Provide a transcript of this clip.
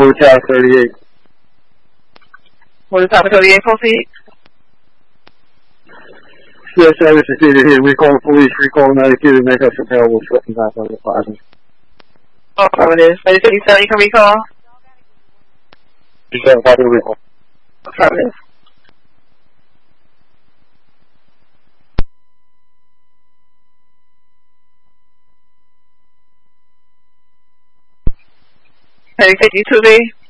4 Tower 38. What is Tower 38, proceed? Yes, service is needed here. We call the police, recall 92 to make us available for back on the plaza. Affirmative. 37, you can recall? Yeah, probably recall. Affirmative. Heading 52B.